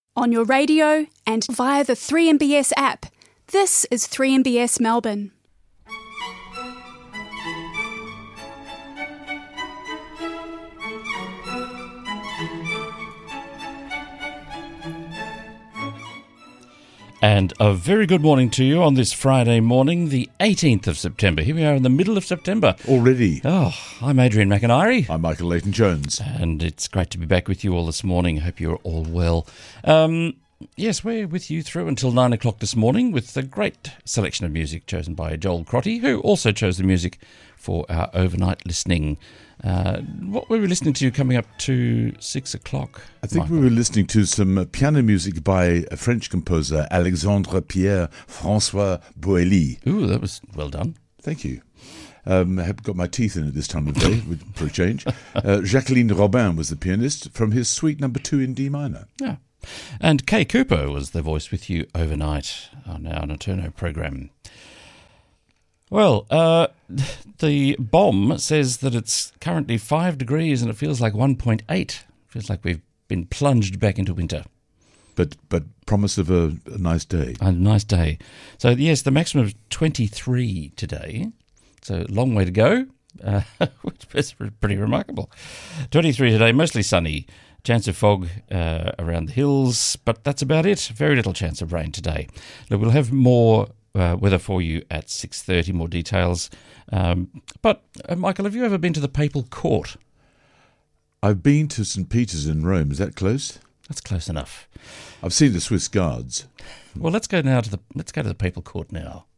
on your radio and via the 3MBS app. This is 3MBS Melbourne. And a very good morning to you on this Friday morning, the 18th of September. Here we are in the middle of September. Already. Oh, I'm Adrian McIntyre. I'm Michael Leighton-Jones. And it's great to be back with you all this morning. I hope you're all well. Yes, we're with you through until 9 o'clock this morning with a great selection of music chosen by Joel Crotty, who also chose the music for our overnight listening. What were we listening to coming up to 6 o'clock? I think Michael? we were listening to some piano music by a French composer, Alexandre Pierre François Boilly. Ooh, that was well done. Thank you. I have got my teeth in it this time of day, for a change. Jacqueline Robin was the pianist from his Suite No. 2 in D minor. Yeah. And Kay Cooper was the voice with you overnight on our Nocturno program. Well, the bomb says that it's currently 5 degrees and it feels like 1.8. Feels like we've been plunged back into winter. But promise of a nice day. A nice day. So, yes, the maximum of 23 today. So, long way to go, which is pretty remarkable. 23 today, mostly sunny. Chance of fog around the hills, but that's about it. Very little chance of rain today. Look, we'll have more weather for you at 6:30, more details. But, Michael, have you ever been to the Papal Court? I've been to St. Peter's in Rome. Is that close? That's close enough. I've seen the Swiss Guards. Well, let's go to the Papal Court now.